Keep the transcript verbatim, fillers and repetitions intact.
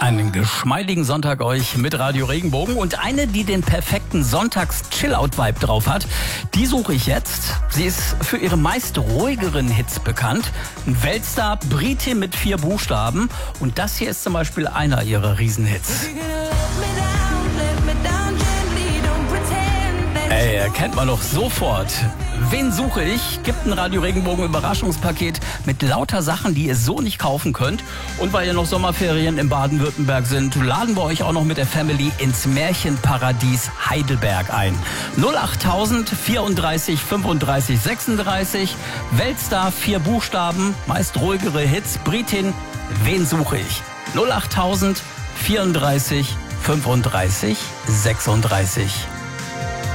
Einen geschmeidigen Sonntag euch mit Radio Regenbogen und eine, die den perfekten Sonntags-Chill-Out-Vibe drauf hat, die suche ich jetzt. Sie ist für ihre meist ruhigeren Hits bekannt. Ein Weltstar, Britin mit vier Buchstaben und das hier ist zum Beispiel einer ihrer Riesenhits. Ey, erkennt man doch sofort. Wen suche ich? Gibt ein Radio Regenbogen Überraschungspaket mit lauter Sachen, die ihr so nicht kaufen könnt. Und weil ja noch Sommerferien in Baden-Württemberg sind, laden wir euch auch noch mit der Family ins Märchenparadies Heidelberg ein. null achttausend vierunddreißig fünfunddreißig sechsunddreißig. Weltstar, vier Buchstaben, meist ruhigere Hits. Britin, wen suche ich? null achttausend vierunddreißig fünfunddreißig sechsunddreißig.